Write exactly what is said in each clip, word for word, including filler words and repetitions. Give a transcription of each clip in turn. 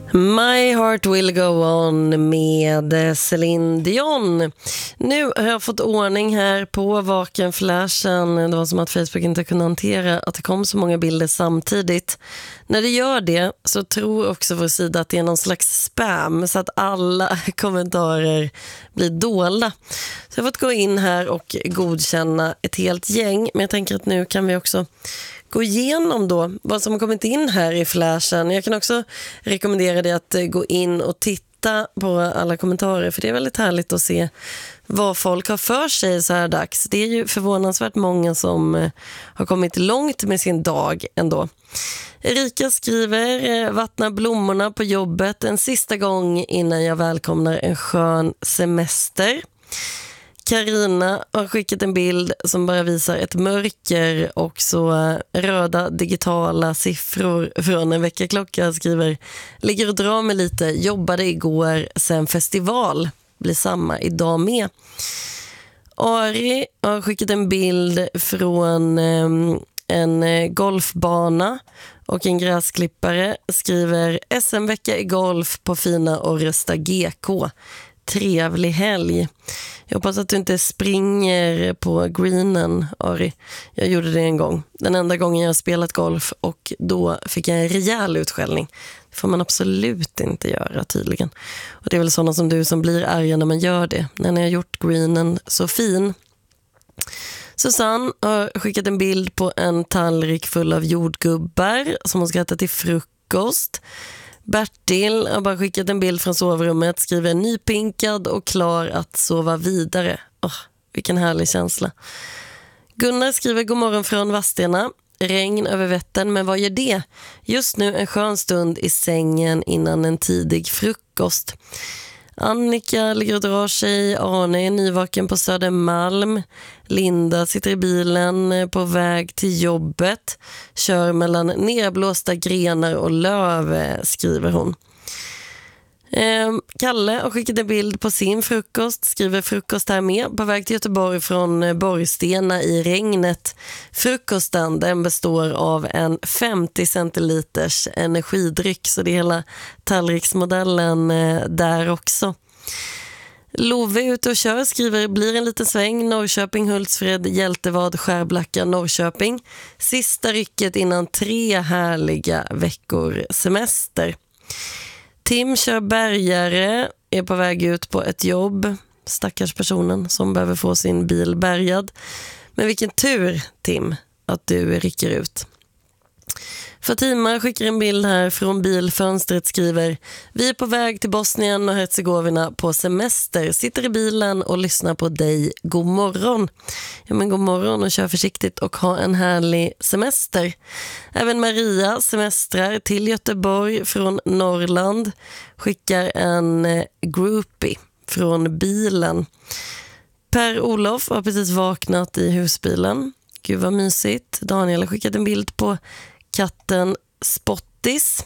My Heart Will Go On med Céline Dion. Nu har jag fått ordning här på vakenflashen. Det var som att Facebook inte kunde hantera att det kom så många bilder samtidigt. När det gör det så tror också vår sida att det är någon slags spam så att alla kommentarer blir dolda. Så jag har fått gå in här och godkänna ett helt gäng. Men jag tänker att nu kan vi också gå igenom då vad som har kommit in här i flashen. Jag kan också rekommendera dig att gå in och titta på alla kommentarer, för det är väldigt härligt att se vad folk har för sig så här dags. Det är ju förvånansvärt många som har kommit långt med sin dag ändå. Erika skriver: vattna blommorna på jobbet en sista gång innan jag välkomnar en skön semester. Carina har skickat en bild som bara visar ett mörker och så röda digitala siffror från en väckarklocka. Skriver: ligger och drar mig lite, jobbade igår, sen festival, blir samma idag med. Ari har skickat en bild från um, en golfbana och en gräsklippare. Skriver: S M-vecka i golf på fina Orresta G K. Trevlig helg. Jag hoppas att du inte springer på greenen, Ari. Jag gjorde det en gång. Den enda gången jag har spelat golf, och då fick jag en rejäl utskällning. Det får man absolut inte göra tydligen. Och det är väl sådana som du som blir arga när man gör det. När ni har gjort greenen så fin. Susanne har skickat en bild på en tallrik full av jordgubbar som hon ska äta till frukost. Bertil har bara skickat en bild från sovrummet, skriver: nypinkad och klar att sova vidare. Åh, vilken härlig känsla. Gunnar skriver: god morgon från Vadstena. Regn över Vättern, men vad gör det? Just nu en skön stund i sängen innan en tidig frukost. Annika ligger och drar sig. Arne är nyvaken på Södermalm. Linda sitter i bilen på väg till jobbet. Kör mellan nedblåsta grenar och löv, skriver hon. Eh, Kalle har skickat en bild på sin frukost. Skriver: frukost här med. På väg till Göteborg från Borgstena i regnet. Frukosten, den består av en femtio centiliters energidryck. Så det är hela tallriksmodellen eh, där också. Love är ute och kör, skriver: blir en liten sväng. Norrköping, Hultsfred, Hjältevad, Skärblacka, Norrköping. Sista rycket innan tre härliga veckor semester. Tim kör bärgare, är på väg ut på ett jobb. Stackars personen som behöver få sin bil bärgad. Men vilken tur, Tim, att du rycker ut. Fatima skickar en bild här från bilfönstret, skriver: vi är på väg till Bosnien och Herzegovina på semester. Sitter i bilen och lyssnar på dig. God morgon. Ja, men god morgon och kör försiktigt och ha en härlig semester. Även Maria semestrar till Göteborg från Norrland. Skickar en groupie från bilen. Per-Olof har precis vaknat i husbilen. Gud vad mysigt. Daniel har skickat en bild på katten Spottis.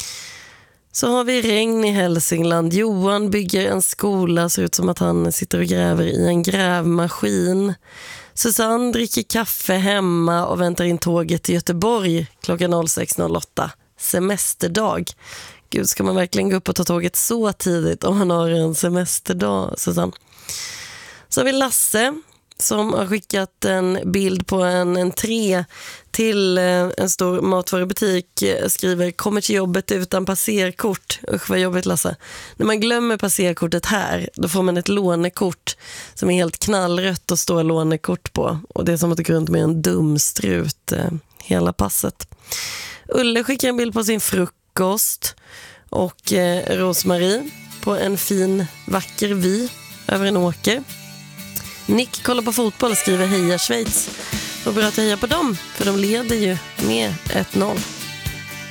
Så har vi regn i Hälsingland. Johan bygger en skola. Ser ut som att han sitter och gräver i en grävmaskin. Susanne dricker kaffe hemma och väntar in tåget till Göteborg klockan sex noll åtta. Semesterdag. Gud, ska man verkligen gå upp och ta tåget så tidigt om man har en semesterdag, Susanne? Så har vi Lasse som har skickat en bild på en entré till en stor matvarubutik. Skriver: kommer till jobbet utan passerkort. Usch vad jobbigt, Lasse. När man glömmer passerkortet här, då får man ett lånekort som är helt knallrött och står lånekort på. Och det är som att det går runt med en dumstrut eh, hela passet. Ulle skickar en bild på sin frukost. Och eh, Rosmarie på en fin vacker vy över en åker. Nick kollar på fotboll och skriver: heja Schweiz. Och bra att jag hejar på dem, för de leder ju med ett noll.